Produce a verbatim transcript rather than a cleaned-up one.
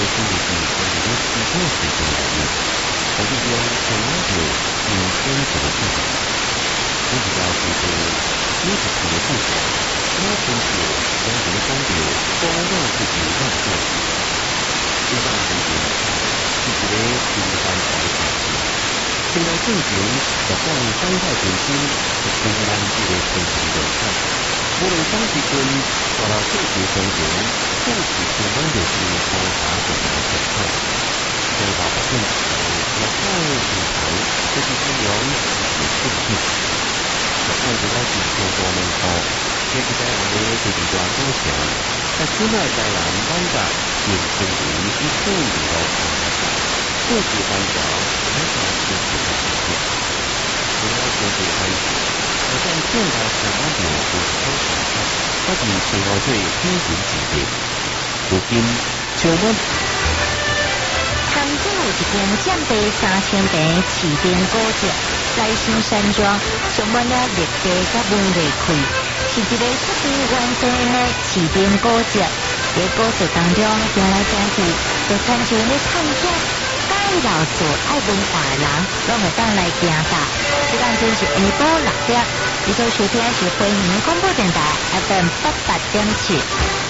生活是关于了其他水平内容，我利用上那条民生这个市场，我比较觉得这个是个市场，那从事两种方面都让自己让做，这样子的是一个平凡的事情。现在正经要讲三代本身是中南这个成熟状态，无论当时阵到了社会中间，总是充满着是观察自己的状态。在大部分时候，要看平台，这是分量是顺序。要看这个是中国门口，这个在我们这几段多想，在此呢在南方的有空灵一空灵到长沙，各自班长开发各自的条件。主要各自班长，我在现代上班的都是高长沙，我是最后最天然级别。如今，充满。 曾经有一间占地三千平市电古迹，在新山庄充满了历史甲文艺气，是一个出自完整的市电古迹。在古迹当中行来行去，就亲像咧探险，介意老厝爱文化的人，拢会当来行踏。时间就是下晡六点，你所收听的是回民广播电台 F M 八八点七。